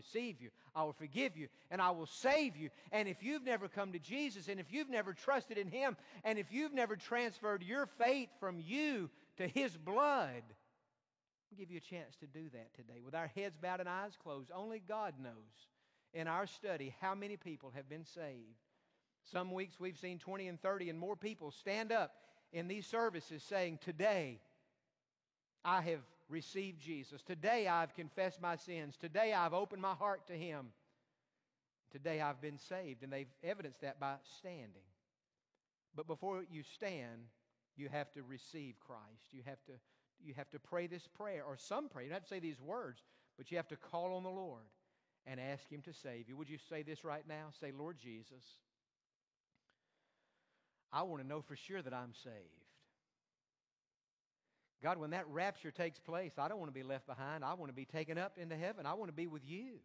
receive you, I will forgive you, and I will save you. And if you've never come to Jesus, and if you've never trusted in Him, and if you've never transferred your faith from you to His blood, I'll give you a chance to do that today. With our heads bowed and eyes closed, only God knows in our study how many people have been saved. Some weeks we've seen 20 and 30 and more people stand up in these services saying, today I have received Jesus. Today I've confessed my sins. Today I've opened my heart to Him. Today I've been saved. And they've evidenced that by standing. But before you stand, you have to receive Christ. You have to pray this prayer, or some prayer. You don't have to say these words, but you have to call on the Lord and ask Him to save you. Would you say this right now? Say, Lord Jesus, I want to know for sure that I'm saved. God, when that rapture takes place, I don't want to be left behind. I want to be taken up into heaven. I want to be with you.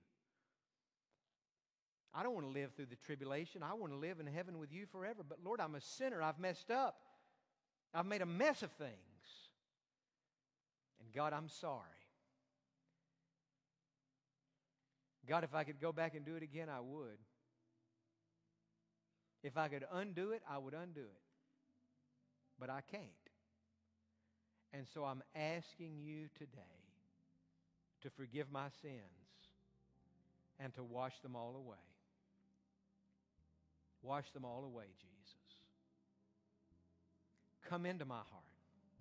I don't want to live through the tribulation. I want to live in heaven with you forever. But Lord, I'm a sinner. I've messed up. I've made a mess of things. And God, I'm sorry. God, if I could go back and do it again, I would. If I could undo it, I would undo it. But I can't. And so I'm asking you today to forgive my sins and to wash them all away. Wash them all away, Jesus. Come into my heart.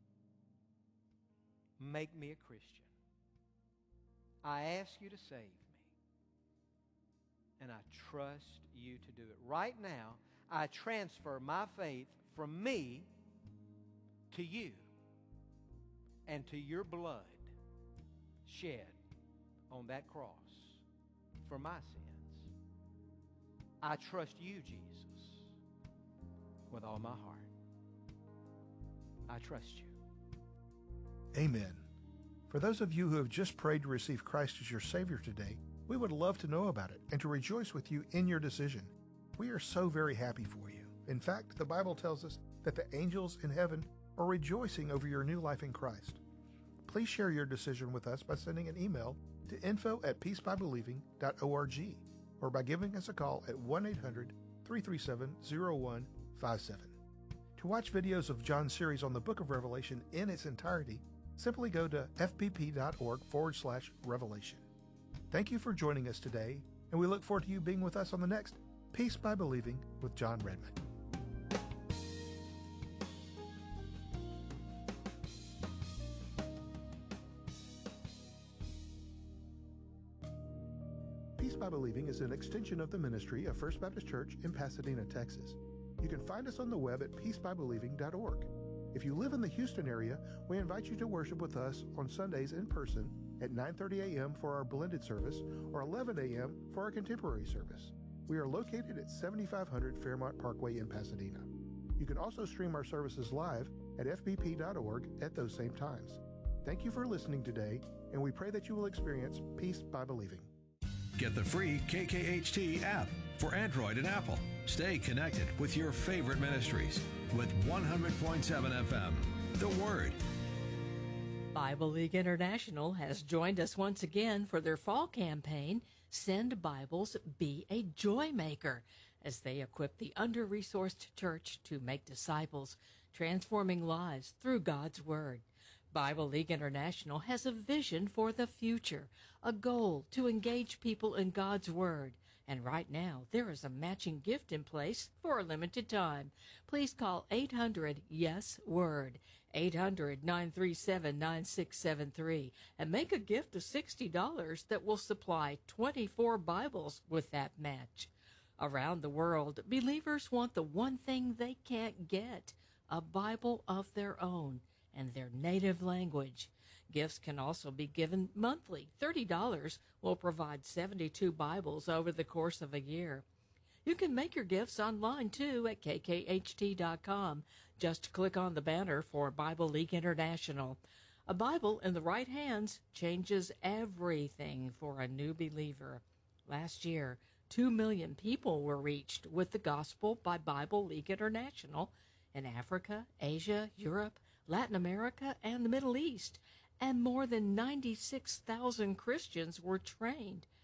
Make me a Christian. I ask you to save me. And I trust you to do it. Right now, I transfer my faith from me to you and to your blood shed on that cross for my sins. I trust you, Jesus, with all my heart. I trust you. Amen. For those of you who have just prayed to receive Christ as your Savior today, we would love to know about it and to rejoice with you in your decision. We are so very happy for you. In fact, the Bible tells us that the angels in heaven are rejoicing over your new life in Christ. Please share your decision with us by sending an email to info@peacebybelieving.org or by giving us a call at 1-800-337-0157. To watch videos of John's series on the book of Revelation in its entirety, simply go to fpp.org/revelation. Thank you for joining us today, and we look forward to you being with us on the next Peace by Believing with John Redmond. Peace by Believing is an extension of the ministry of First Baptist Church in Pasadena, Texas. You can find us on the web at peacebybelieving.org. If you live in the Houston area, we invite you to worship with us on Sundays in person at 9:30 a.m. for our blended service or 11 a.m. for our contemporary service. We are located at 7500 Fairmont Parkway in Pasadena. You can also stream our services live at fbp.org at those same times. Thank you for listening today, and we pray that you will experience Peace by Believing. Get the free KKHT app for Android and Apple. Stay connected with your favorite ministries with 100.7 FM, The Word. Bible League International has joined us once again for their fall campaign, Send Bibles, Be a Joy Maker, as they equip the under-resourced church to make disciples, transforming lives through God's Word. Bible League International has a vision for the future, a goal to engage people in God's Word. And right now, there is a matching gift in place for a limited time. Please call 800-YES-WORD, 800-937-9673, and make a gift of $60 that will supply 24 Bibles with that match. Around the world, believers want the one thing they can't get, a Bible of their own and their native language. Gifts can also be given monthly. $30 will provide 72 Bibles over the course of a year. You can make your gifts online, too, at kkht.com. Just click on the banner for Bible League International. A Bible in the right hands changes everything for a new believer. Last year, 2 million people were reached with the gospel by Bible League International in Africa, Asia, Europe, Latin America, and the Middle East, and more than 96,000 Christians were trained